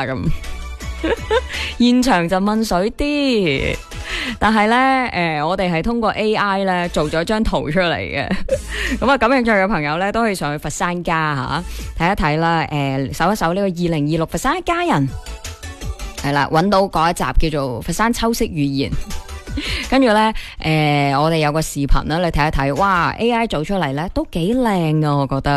下咁。現場就問水啲，但係呢，我哋係通過 AI 呢做咗張圖出嚟嘅。咁啊，感興趣嘅朋友呢，都可以上去佛山家吓睇一睇啦。搜一搜呢個2026佛山一家人，係啦，揾到嗰一集叫做佛山秋色寓言。跟住呢，我哋有個視頻啦，你睇一睇，哇 AI 做出嚟呢都幾靚噶，我覺得。